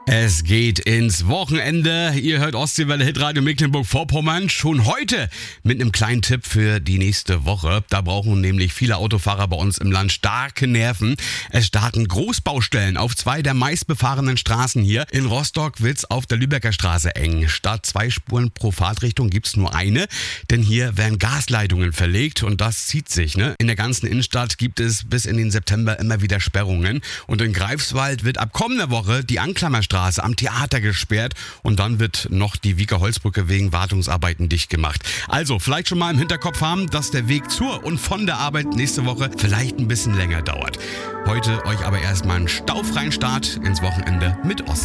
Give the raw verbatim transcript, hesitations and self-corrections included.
Es geht ins Wochenende. Ihr hört Ostseewelle Hitradio Mecklenburg-Vorpommern. Schon heute mit einem kleinen Tipp für die nächste Woche. Da brauchen nämlich viele Autofahrer bei uns im Land starke Nerven. Es starten Großbaustellen auf zwei der meistbefahrenen Straßen hier. In Rostock wird's auf der Lübecker Straße eng. Statt zwei Spuren pro Fahrtrichtung gibt's nur eine. Denn hier werden Gasleitungen verlegt und das zieht sich. Ne? In der ganzen Innenstadt gibt es bis in den September immer wieder Sperrungen. Und in Greifswald wird ab kommender Woche die Anklammerstraße am Theater gesperrt und dann wird noch die Wieker-Holzbrücke wegen Wartungsarbeiten dicht gemacht. Also vielleicht schon mal im Hinterkopf haben, dass der Weg zur und von der Arbeit nächste Woche vielleicht ein bisschen länger dauert. Heute euch aber erstmal einen staufreien Start ins Wochenende mit Ost.